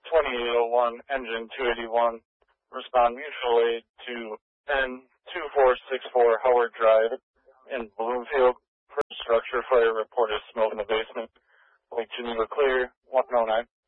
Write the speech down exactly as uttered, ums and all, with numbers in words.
twenty-eight oh one, engine two eighty-one, respond mutual aid to N two four six four Howard Drive in Bloomfield. First structure fire reported smoke in the basement. Lake Geneva clear, one oh nine.